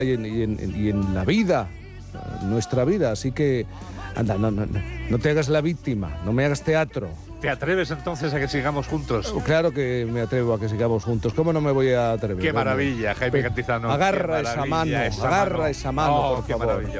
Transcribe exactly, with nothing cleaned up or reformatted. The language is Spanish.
y en, y en, y en la vida, nuestra vida. Así que, anda, no, no, no, no te hagas la víctima, no me hagas teatro. ¿Te atreves entonces a que sigamos juntos? Claro que me atrevo a que sigamos juntos. ¿Cómo no me voy a atrever? Qué maravilla, Jaime Cantizano. Agarra esa mano, esa agarra mano. esa mano, Oh, por qué favor. maravilloso.